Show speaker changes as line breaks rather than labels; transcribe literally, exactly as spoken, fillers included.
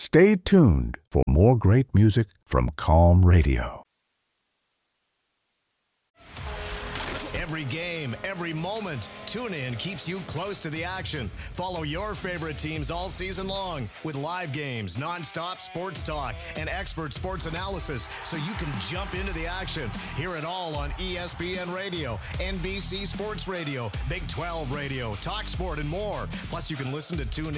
Stay tuned for more great music from Calm Radio.
Every game, every moment, TuneIn keeps you close to the action. Follow your favorite teams all season long with live games, nonstop sports talk, and expert sports analysis so you can jump into the action. Hear it all on E S P N Radio, N B C Sports Radio, Big twelve Radio, TalkSport, and more. Plus, you can listen to TuneIn